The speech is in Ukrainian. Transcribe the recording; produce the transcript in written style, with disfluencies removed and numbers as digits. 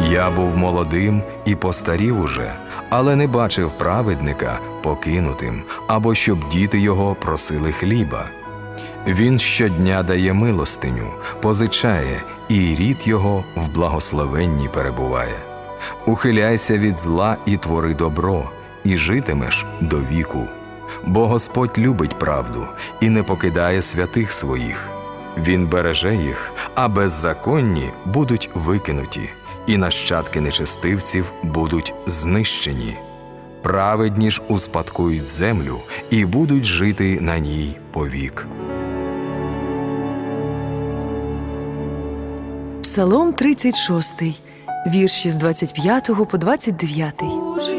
Я був молодим і постарів уже, але не бачив праведника покинутим, або щоб діти його просили хліба. Він щодня дає милостиню, позичає, і рід його в благословенні перебуває. Ухиляйся від зла і твори добро, і житимеш до віку. Бо Господь любить правду і не покидає святих своїх. Він береже їх, а беззаконні будуть викинуті, і нащадки нечестивців будуть знищені. Праведні ж успадкують землю і будуть жити на ній повік. Псалом 36, вірші з 25 по 29.